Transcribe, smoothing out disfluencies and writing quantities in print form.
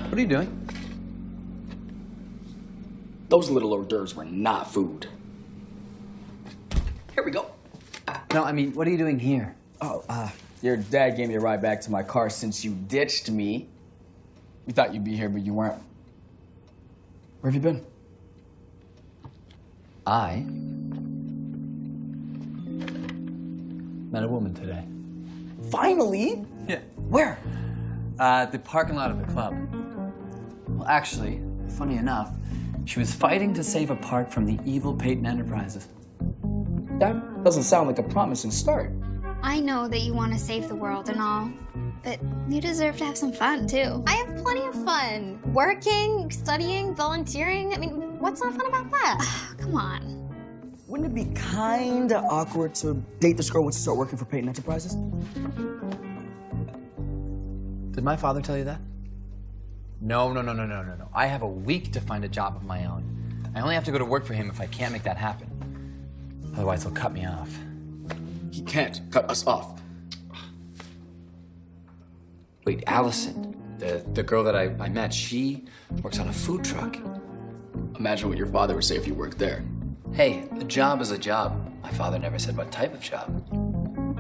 What are you doing? Those little hors d'oeuvres were not food. Here we go. No, I mean, what are you doing here? Oh, your dad gave me a ride back to my car since you ditched me. We thought you'd be here, but you weren't. Where have you been? I met a woman today. Finally? Yeah. Where? The parking lot of the club. Well, actually, funny enough, she was fighting to save a part from the evil Peyton Enterprises. That doesn't sound like a promising start. I know that you want to save the world and all, but you deserve to have some fun, too. I have plenty of fun. Working, studying, volunteering. I mean, what's not fun about that? Come on. Wouldn't it be kinda awkward to date this girl once you start working for Peyton Enterprises? Did my father tell you that? No. I have a week to find a job of my own. I only have to go to work for him if I can't make that happen. Otherwise, he'll cut me off. He can't cut us off. Wait, Allison, the girl that I met, she works on a food truck. Imagine what your father would say if you worked there. Hey, a job is a job. My father never said what type of job.